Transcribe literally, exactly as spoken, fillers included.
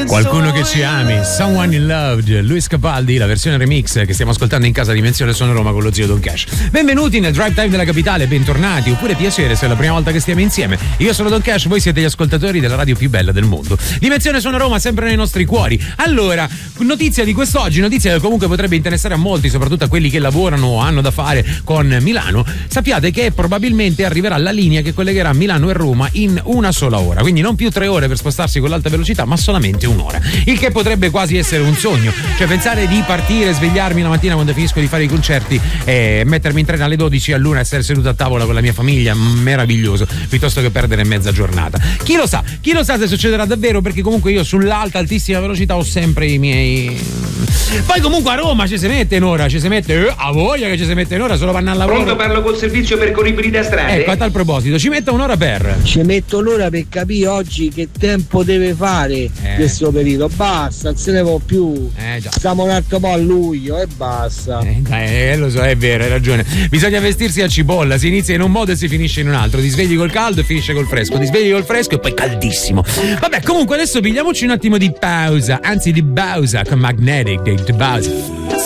Qualcuno che ci ami, Someone in Love, Luis Capaldi, la versione remix che stiamo ascoltando in casa Dimensione Sono Roma con lo zio Don Cash. Benvenuti nel Drive Time della Capitale, bentornati, oppure piacere se è la prima volta che stiamo insieme. Io sono Don Cash, voi siete gli ascoltatori della radio più bella del mondo. Dimensione Sono Roma, sempre nei nostri cuori. Allora, notizia di quest'oggi, notizia che comunque potrebbe interessare a molti, soprattutto a quelli che lavorano o hanno da fare con Milano. Sappiate che probabilmente arriverà la linea che collegherà Milano e Roma in una sola ora, quindi non più tre ore per spostarsi con l'alta velocità, ma solamente un'ora, il che potrebbe quasi essere un sogno, cioè pensare di partire, svegliarmi la mattina quando finisco di fare i concerti e mettermi in treno alle dodici, all'una, essere seduto a tavola con la mia famiglia, meraviglioso, piuttosto che perdere mezza giornata. Chi lo sa, chi lo sa se succederà davvero, perché comunque io sull'alta altissima velocità ho sempre i miei. Poi comunque a Roma ci si mette in ora, ci si mette eh, a voglia che ci si mette in ora, solo vanno al lavoro. Pronto, parlo col servizio percorribili da strade. Ecco, a tal proposito, ci metta un'ora per ci metto un'ora per capire oggi che tempo deve fare eh. questo periodo. Basta, non se ne può più. Eh, già. Stiamo un altro po' a luglio e basta. Eh, dai, eh, lo so, è vero, hai ragione. Bisogna vestirsi a cipolla, si inizia in un modo e si finisce in un altro. Ti svegli col caldo e finisce col fresco. Ti svegli col fresco e poi caldissimo. Vabbè, comunque adesso pigliamoci un attimo di pausa, anzi di pausa con Magnetic di Bowser.